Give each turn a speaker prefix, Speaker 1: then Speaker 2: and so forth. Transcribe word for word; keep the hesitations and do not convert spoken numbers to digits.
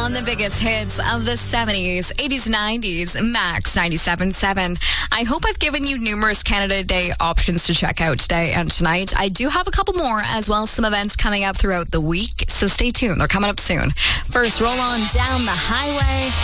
Speaker 1: on the biggest hits of the seventies, eighties, nineties, Max ninety-seven point seven. I hope I've given you numerous Canada Day options to check out today and tonight. I do have a couple more as well as some events coming up throughout the week, so stay tuned. They're coming up soon. First, roll on down the highway.